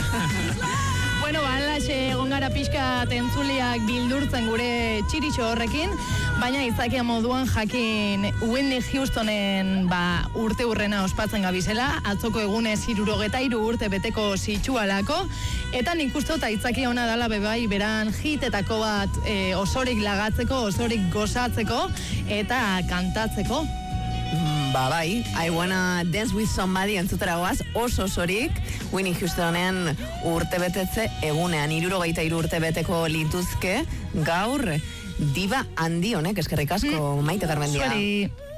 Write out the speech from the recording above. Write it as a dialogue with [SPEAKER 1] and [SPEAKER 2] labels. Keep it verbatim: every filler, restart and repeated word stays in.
[SPEAKER 1] Bueno, balaxe egon gara pixka tentzuliak bildurtzen gure txiritxo horrekin, baina izakia moduan jakin Whitney Houstonen ba, urte urrena ospatzen gabizela, atzoko egunez hirurogeta hiru urte beteko zitsualako, eta nik uste eta izakia ona dala bebai beran hitetako bat e, osorik lagatzeko, osorik gozatzeko eta kantatzeko.
[SPEAKER 2] Ba bai, I Wanna Dance With Somebody entzutera goaz, oso osorik Whitney Houstonen urte betetze egunean, hirurogeita hiru urte beteko lituzke gaur diba handi honek, eskerrik asko, Maite Garmendia.
[SPEAKER 1] Zuari.